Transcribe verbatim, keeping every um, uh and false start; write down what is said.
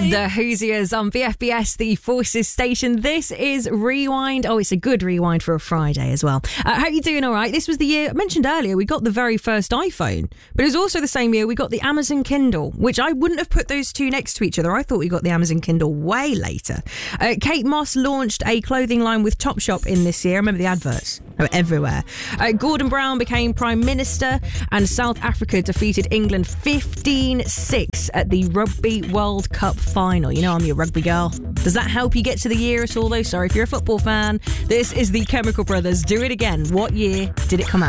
The Hoosiers on B F B S, the Forces station. This is Rewind. Oh, it's a good rewind for a Friday as well. Uh, how are you doing? All right. This was the year I mentioned earlier. We got the very first iPhone, but it was also the same year we got the Amazon Kindle, which I wouldn't have put those two next to each other. I thought we got the Amazon Kindle way later. Uh, Kate Moss launched a clothing line with Topshop in this year. I remember the adverts. They were everywhere. Uh, Gordon Brown became Prime Minister, and South Africa defeated England fifteen six at the Rugby World Cup final. You know I'm your rugby girl. Does that help you get to the year at all, though? Sorry if you're a football fan. This is the Chemical Brothers. Do It Again. What year did it come out?